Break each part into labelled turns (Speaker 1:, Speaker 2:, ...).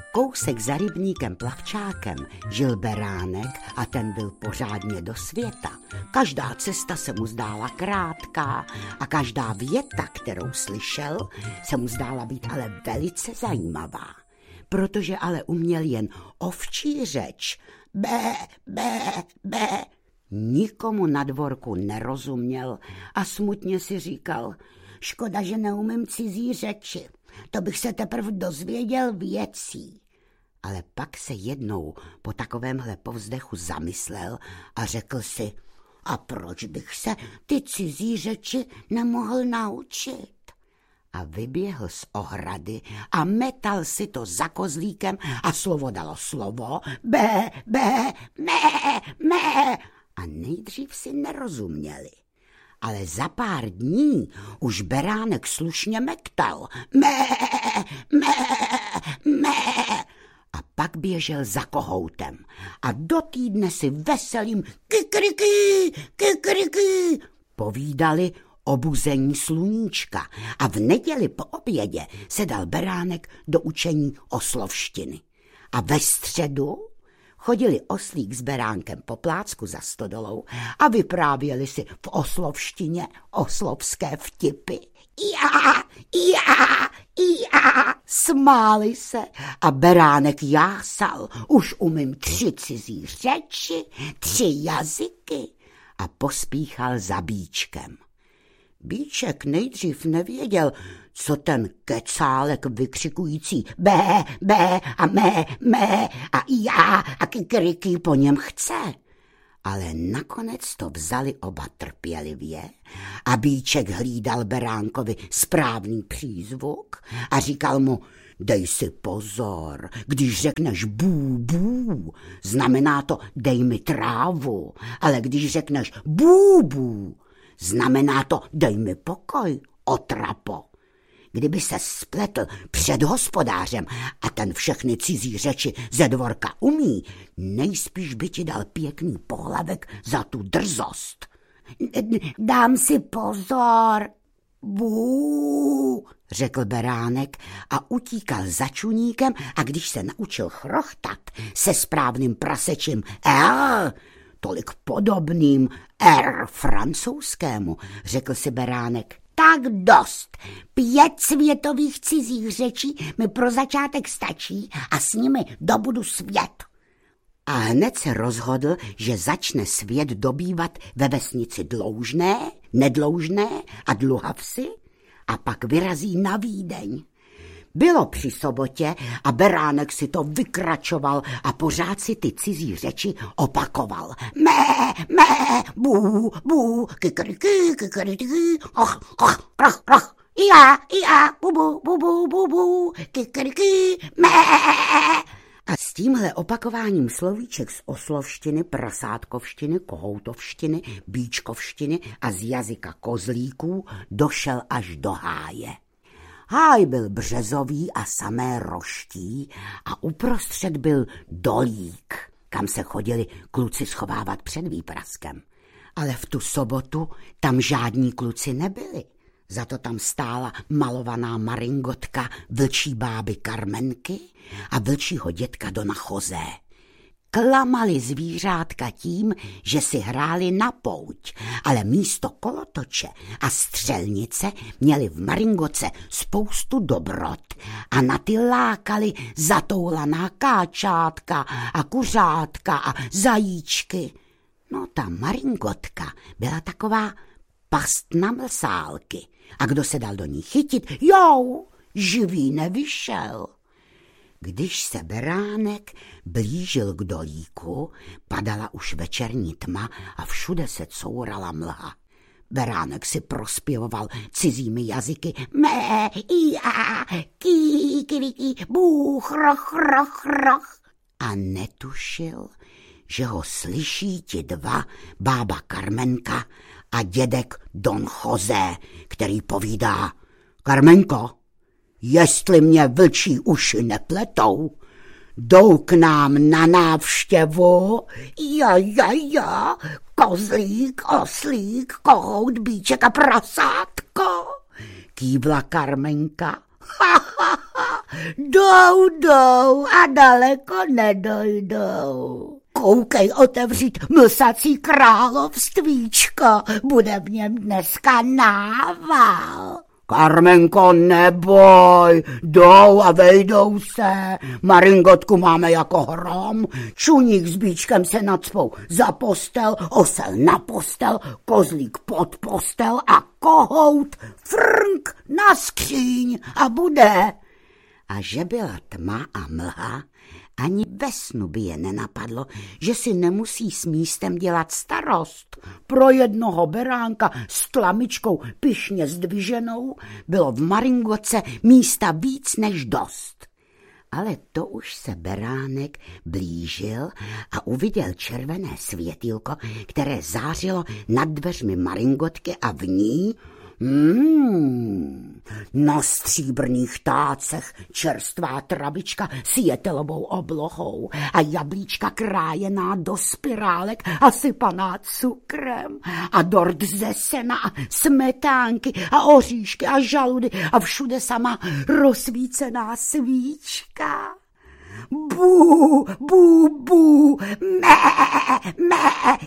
Speaker 1: kousek za rybníkem Plavčákem žil beránek a ten byl pořádně do světa. Každá cesta se mu zdála krátká a každá věta, kterou slyšel, se mu zdála být ale velice zajímavá. Protože ale uměl jen ovčí řeč, bé, bé, bé, nikomu na dvorku nerozuměl a smutně si říkal, škoda, že neumím cizí řeči, to bych se teprve dozvěděl věcí. Ale pak se jednou po takovémhle povzdechu zamyslel a řekl si, a proč bych se ty cizí řeči nemohl naučit? A vyběhl z ohrady a metal si to za kozlíkem a slovo dalo slovo, bé, bé, mé, mé. A nejdřív si nerozuměli. Ale za pár dní už beránek slušně mektal. Mé, mé, mé. A pak běžel za kohoutem a do týdne si veselým kikriky, kikriky povídali o buzení sluníčka a v neděli po obědě se dal beránek do učení oslovštiny. A ve středu chodili oslík s beránkem po plácku za stodolou a vyprávěli si v oslovštině oslovské vtipy. Já, smáli se a beránek jásal. Už umím 3 cizí řeči, 3 jazyky a pospíchal za Bíčkem. Bíček nejdřív nevěděl, co ten kecálek vykřikující bé, bé a mé a já a kikriky po něm chce. Ale nakonec to vzali oba trpělivě a Bíček hlídal beránkovi správný přízvuk a říkal mu, dej si pozor, když řekneš bů, bů, znamená to dej mi trávu, ale když řekneš bů, bů, znamená to dej mi pokoj, otrapo. Kdyby se spletl před hospodářem a ten všechny cizí řeči ze dvorka umí, nejspíš by ti dal pěkný pohlavek za tu drzost. Dám si pozor, bů, řekl beránek a utíkal za čuníkem a když se naučil chrochtat se správným prasečím tolik podobným francouzskému, řekl si beránek. Tak dost. 5 světových cizích řečí mi pro začátek stačí a s nimi dobudu svět. A hned se rozhodl, že začne svět dobývat ve vesnici Dloužné, Nedloužné a Dluhavsi a pak vyrazí na Vídeň. Bylo při sobotě a beránek si to vykračoval a pořád si ty cizí řeči opakoval. Mé, mé, bů, bů, kikriky, kikriky, roch, já, bu, kikriky, mé. A s tímhle opakováním slovíček z oslovštiny, prasátkovštiny, kohoutovštiny, bíčkovštiny a z jazyka kozlíků došel až do háje. Háj byl březový a samé roští a uprostřed byl dolík, kam se chodili kluci schovávat před výpraskem. Ale v tu sobotu tam žádní kluci nebyli. Za to tam stála malovaná maringotka vlčí báby Karmenky a vlčího dětka Dona José. Klamali zvířátka tím, že si hráli na pouť, ale místo kolotoče a střelnice měli v maringoce spoustu dobrot a na ty lákali zatoulaná káčátka a kuřátka a zajíčky. No ta maringotka byla taková past na mlsálky a kdo se dal do ní chytit, živý nevyšel. Když se beránek blížil k dolíku, padala už večerní tma a všude se courala mlha. Beránek si prospěvoval cizími jazyky mé, já, ký, ký, bůh, roch. A netušil, že ho slyší ti 2, bába Karmenka a dědek Don José, který povídá, Karmenko, jestli mě vlčí uši nepletou, jdou k nám na návštěvu, já, kozlík, oslík, kohout, bíček a prasátko, kývla Karmenka. jdou a daleko nedojdou. Koukej otevřít mlsací královstvíčko, bude v něm dneska nával. Karmenko, neboj, jdou a vejdou se. Maringotku máme jako hrom, čuník s bíčkem se nacpou za postel, osel na postel, kozlík pod postel a kohout frnk na skříň a bude. A že byla tma a mlha, ani ve snu by je nenapadlo, že si nemusí s místem dělat starost. Pro jednoho beránka s tlamičkou pyšně zdviženou bylo v Maringotce místa víc než dost. Ale to už se beránek blížil a uviděl červené světýlko, které zářilo nad dveřmi Maringotky a v ní na stříbrných tácech čerstvá travička s jetelovou oblohou a jablíčka krájená do spirálek a sypaná cukrem a dort ze sena a smetánky a oříšky a žaludy a všude sama rozsvícená svíčka. Bú, bú, bú, mé,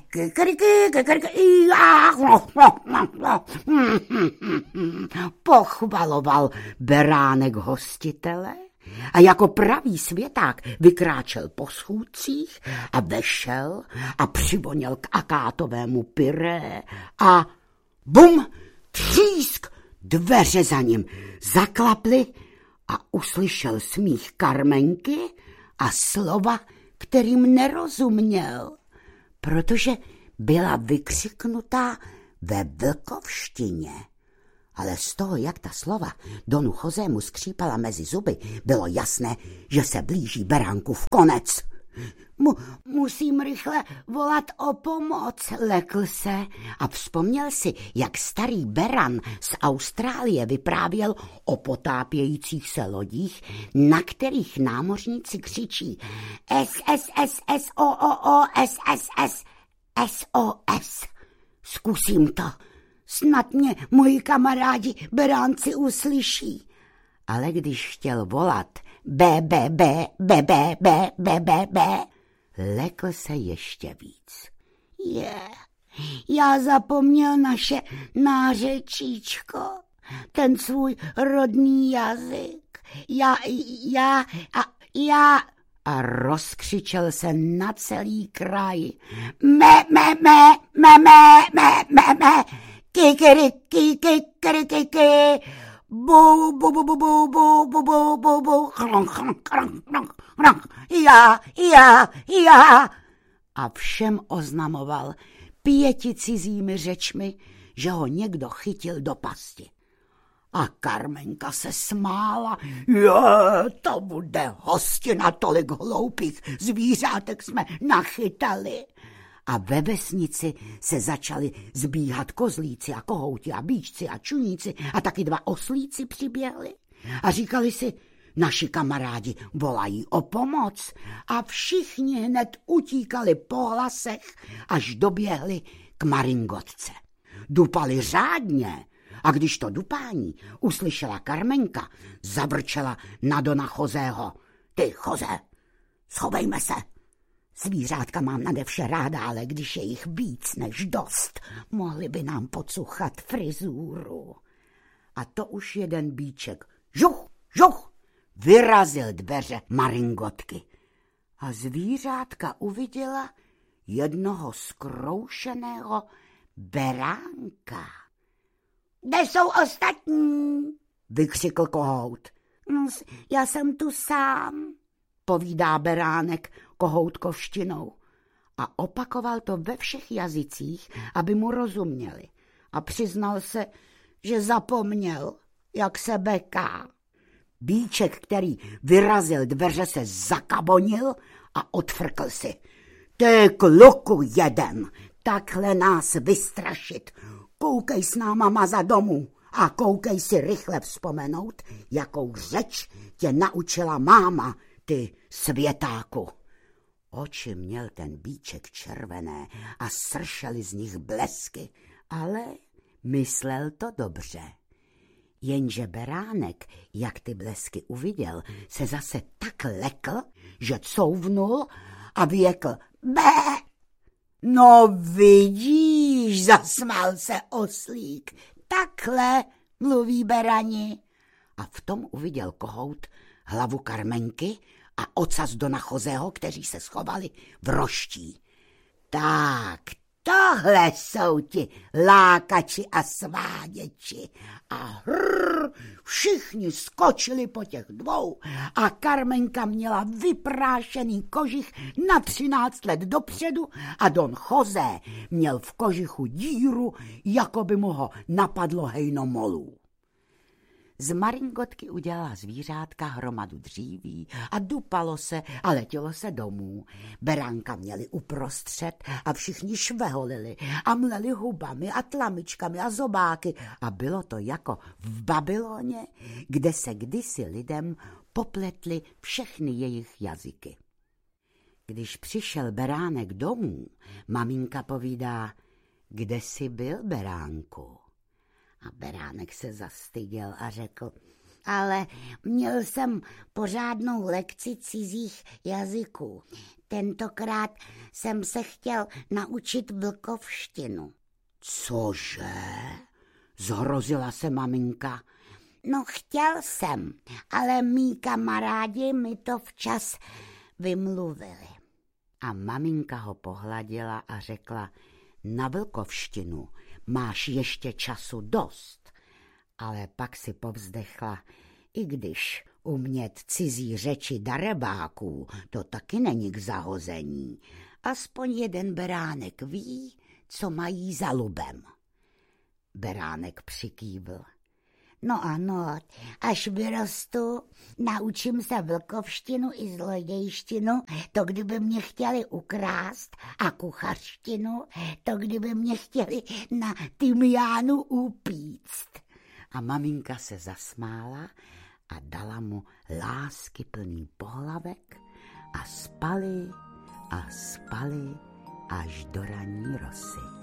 Speaker 1: pochvaloval beránek hostitele a jako pravý světák vykráčel po schůdcích a vešel a přivoněl k akátovému pyré a bum, třísk, dveře za ním zaklaply a uslyšel smích Karmenky a slova, kterým nerozuměl, protože byla vykřiknutá ve vlkovštině. Ale z toho, jak ta slova Donu Josému skřípala mezi zuby, bylo jasné, že se blíží beránkův konec. Musím rychle volat o pomoc, lekl se a vzpomněl si, jak starý beran z Austrálie vyprávěl o potápějících se lodích, na kterých námořníci křičí SSS, SOOO, SSS, SOS. Zkusím to, snad mě moji kamarádi beránci uslyší. Ale když chtěl volat BBB, lekl se ještě víc. Já zapomněl naše nářečíčko, ten svůj rodný jazyk. A rozkřičel se na celý kraj. Kikiriki, bu, bu, bu, bu, bu, bu, bu, bu, bu, bu, já. A všem oznamoval 5 cizími řečmi, že ho někdo chytil do pasti. A Karmenka se smála. To bude hostina, tolik hloupých zvířátek jsme nachytali. A ve vesnici se začali zbíhat kozlíci a kohouti a bíčci a čuníci a taky 2 oslíci přiběhli. A říkali si, naši kamarádi volají o pomoc a všichni hned utíkali po hlasech, až doběhli k Maringotce. Dupali řádně a když to dupání uslyšela Karmenka, zavrčela na Dona Josého. Ty, Jose, schovejme se. Zvířátka mám nade vše ráda, ale když je jich víc než dost, mohli by nám pocuchat frizúru. A to už jeden bíček, žuch, vyrazil dveře Maringotky. A zvířátka uviděla jednoho zkroušeného beránka. Kde jsou ostatní? Vykřikl kohout. Já jsem tu sám, povídá beránek kohoutkovštinou. A opakoval to ve všech jazycích, aby mu rozuměli. A přiznal se, že zapomněl, jak se beká. Bíček, který vyrazil dveře, se zakabonil a odfrkl si. Ty kluku jeden, takhle nás vystrašit. Koukej s náma maza domů a koukej si rychle vzpomenout, jakou řeč tě naučila máma, ty světáku. Oči měl ten bíček červené a sršely z nich blesky, ale myslel to dobře. Jenže beránek, jak ty blesky uviděl, se zase tak lekl, že couvnul a vyjekl bé. No vidíš, zasmál se oslík, takhle mluví berani. A v tom uviděl kohout hlavu Karmenky a ocas Dona Chozého, kteří se schovali v roští. Tak, tohle jsou ti lákači a sváděči. A všichni skočili po těch dvou a Karmenka měla vyprášený kožich na 13 let dopředu a Don José měl v kožichu díru, jako by mu ho napadlo hejno molů. Z maringotky udělala zvířátka hromadu dříví a dupalo se a letělo se domů. Beránka měli uprostřed a všichni šveholili a mleli hubami a tlamičkami a zobáky a bylo to jako v Babyloně, kde se kdysi lidem popletly všechny jejich jazyky. Když přišel beránek domů, maminka povídá, kde jsi byl, beránku? A beránek se zastyděl a řekl, ale měl jsem pořádnou lekci cizích jazyků. Tentokrát jsem se chtěl naučit vlkovštinu. Cože? Zhrozila se maminka. No chtěl jsem, ale mý kamarádi mi to včas vymluvili. A maminka ho pohladila a řekla, na vlkovštinu máš ještě času dost. Ale pak si povzdechla, i když umět cizí řeči darebáků, to taky není k zahození. Aspoň jeden beránek ví, co mají za lubem. Beránek přikývl. No ano, až vyrostu, naučím se vlkovštinu i zlodějštinu, to kdyby mě chtěli ukrást, a kuchařštinu, to kdyby mě chtěli na tymiánu upíct. A maminka se zasmála a dala mu láskyplný pohlavek a spali až do ranní rosy.